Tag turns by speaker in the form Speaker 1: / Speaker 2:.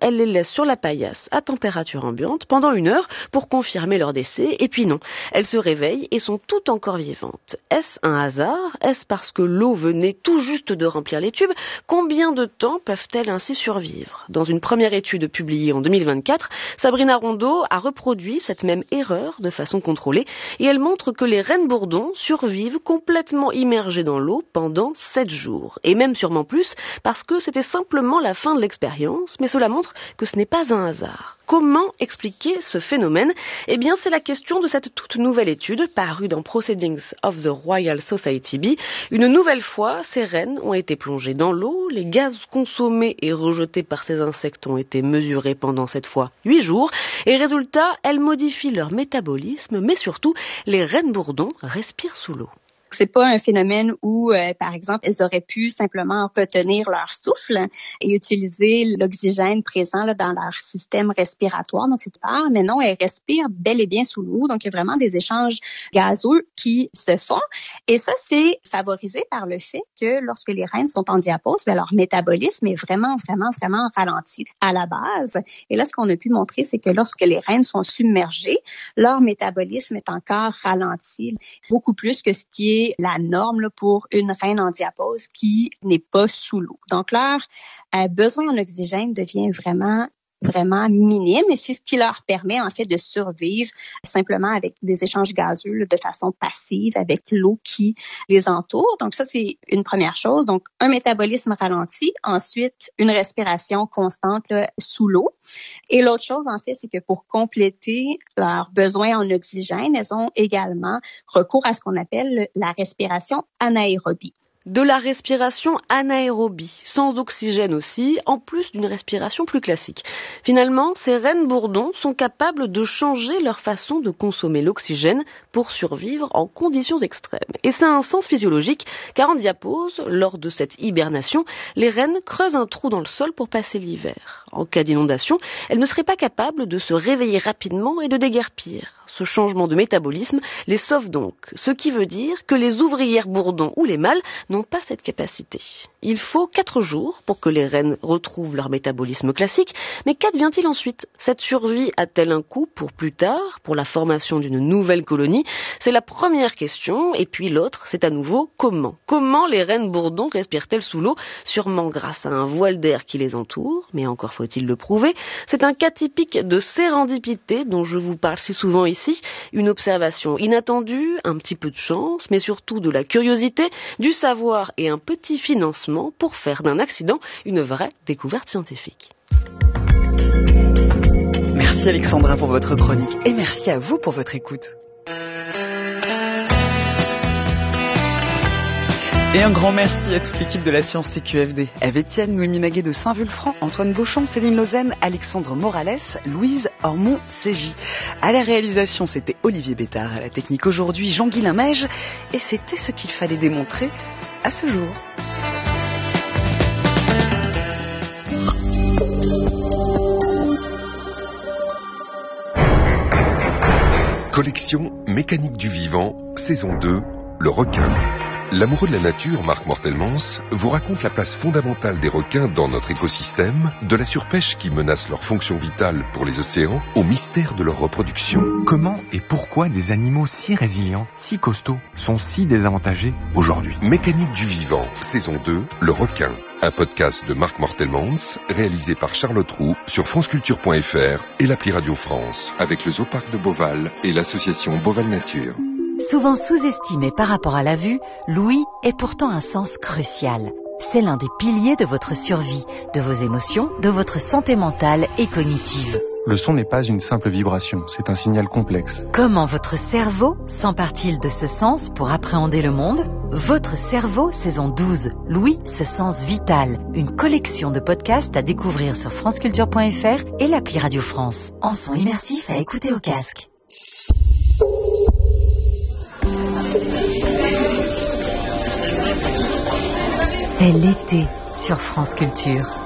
Speaker 1: elle les laisse sur la paillasse à température ambiante pendant 1 heure pour confirmer leur décès. Et puis non, elles se réveillent et sont toutes encore vivantes. Est-ce un hasard? Est-ce parce que l'eau venait tout juste de remplir les tubes? Combien de temps peuvent-elles ainsi survivre? Dans une première étude publiée en 2024, Sabrina Rondeau a reproduit cette même erreur de façon contrôlée et elle montre que les rennes bourdons survivent complètement immergées dans l'eau pendant 7 jours. Et même sûrement plus parce que c'était simplement la fin de l'expérience, mais cela montre que ce n'est pas un hasard. Comment expliquer ce phénomène? Eh bien, c'est la question de cette toute nouvelle étude parue dans Proceedings of the Royal Society B. Une nouvelle fois, ces rennes ont été plongées dans l'eau, les gaz consommés et rejetés par ces insectes ont été mesurés pendant cette fois 8 jours, et résultat, elles modifient leur métabolisme, mais surtout, les rennes bourdons respirent sous l'eau.
Speaker 2: C'est pas un phénomène où, par exemple, elles auraient pu simplement retenir leur souffle et utiliser l'oxygène présent là, dans leur système respiratoire. Donc, c'est pas, mais non, elles respirent bel et bien sous l'eau. Donc, il y a vraiment des échanges gazeux qui se font. Et ça, c'est favorisé par le fait que lorsque les rennes sont en diapause, leur métabolisme est vraiment ralenti à la base. Et là, ce qu'on a pu montrer, c'est que lorsque les rennes sont submergées, leur métabolisme est encore ralenti, beaucoup plus que ce qui est la norme là, pour une reine en diapause qui n'est pas sous l'eau. Donc, leur besoin en oxygène devient vraiment minime et c'est ce qui leur permet en fait de survivre simplement avec des échanges gazeux là, de façon passive avec l'eau qui les entoure. Donc ça, c'est une première chose. Donc, un métabolisme ralenti, ensuite une respiration constante là, sous l'eau. Et l'autre chose, en fait, c'est que pour compléter leurs besoins en oxygène, elles ont également recours à ce qu'on appelle la respiration anaérobie.
Speaker 1: De la respiration anaérobie, sans oxygène aussi, en plus d'une respiration plus classique. Finalement, ces rennes bourdons sont capables de changer leur façon de consommer l'oxygène pour survivre en conditions extrêmes. Et ça a un sens physiologique, car en diapause, lors de cette hibernation, les rennes creusent un trou dans le sol pour passer l'hiver. En cas d'inondation, elles ne seraient pas capables de se réveiller rapidement et de déguerpir. Ce changement de métabolisme les sauve donc, ce qui veut dire que les ouvrières bourdons ou les mâles n'ont pas cette capacité. Il faut 4 jours pour que les rennes retrouvent leur métabolisme classique, mais qu'advient-il ensuite? Cette survie a-t-elle un coût pour plus tard, pour la formation d'une nouvelle colonie? C'est la première question, et puis l'autre, c'est à nouveau comment? Comment les rennes bourdons respirent-elles sous l'eau? Sûrement grâce à un voile d'air qui les entoure, mais encore faut-il le prouver. C'est un cas typique de sérendipité dont je vous parle si souvent ici, une observation inattendue, un petit peu de chance, mais surtout de la curiosité, du savoir et un petit financement pour faire d'un accident une vraie découverte scientifique.
Speaker 3: Merci Alexandra pour votre chronique et merci à vous pour votre écoute. Et un grand merci à toute l'équipe de la Science CQFD. Eve Etienne, Noémie Naguet de Saint-Vulfranc, Antoine Beauchamp, Céline Lausanne, Alexandre Morales, Louise Ormond-Cégy. À la réalisation, c'était Olivier Bétard. À la technique aujourd'hui, Jean-Guilain Meige. Et c'était ce qu'il fallait démontrer à ce jour.
Speaker 4: Collection Mécanique du vivant, saison 2, le requin. L'amoureux de la nature, Marc Mortelmans, vous raconte la place fondamentale des requins dans notre écosystème, de la surpêche qui menace leur fonction vitale pour les océans, au mystère de leur reproduction.
Speaker 5: Comment et pourquoi des animaux si résilients, si costauds, sont si désavantagés aujourd'hui?
Speaker 4: Mécanique du vivant, saison 2, le requin. Un podcast de Marc Mortelmans, réalisé par Charlotte Roux sur franceculture.fr et l'appli Radio France, avec le Zooparc de Beauval et l'association Beauval Nature.
Speaker 6: Souvent sous-estimé par rapport à la vue, l'ouïe est pourtant un sens crucial. C'est l'un des piliers de votre survie, de vos émotions, de votre santé mentale et cognitive.
Speaker 5: Le son n'est pas une simple vibration, c'est un signal complexe.
Speaker 6: Comment votre cerveau s'empare-t-il de ce sens pour appréhender le monde? Votre cerveau, saison 12, l'ouïe, ce sens vital. Une collection de podcasts à découvrir sur franceculture.fr et l'appli Radio France. En son immersif à écouter au casque. C'est l'été sur France Culture.